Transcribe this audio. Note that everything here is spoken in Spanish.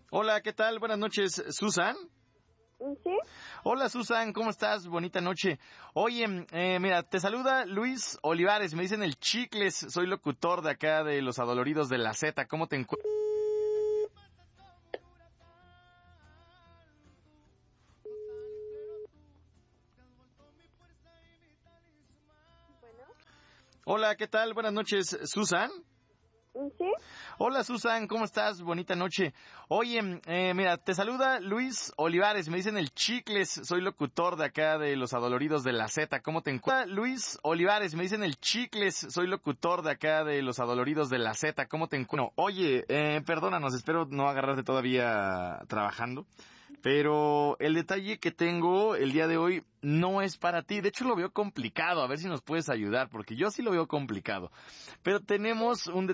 Hola, ¿qué tal? Buenas noches, Susan. ¿Sí? Hola, Susan, ¿cómo estás? Bonita noche. Oye, mira, te saluda Luis Olivares, me dicen el Chicles, soy locutor de acá de Los Adoloridos de la Z, ¿cómo te encuentras? Bueno. Hola, ¿qué tal? Buenas noches, Susan. ¿Sí? Hola, Susan, ¿cómo estás? Bonita noche. Oye, mira, te saluda Luis Olivares, me dicen el Chicles, soy locutor de acá de Los Adoloridos de la Z, ¿cómo te encuentras? Luis Olivares, me dicen el Chicles, soy locutor de acá de Los Adoloridos de la Z, ¿cómo te encuentras? Oye, perdónanos, espero no agarrarte todavía trabajando, pero el detalle que tengo el día de hoy no es para ti, de hecho lo veo complicado, a ver si nos puedes ayudar, porque yo sí lo veo complicado, pero tenemos un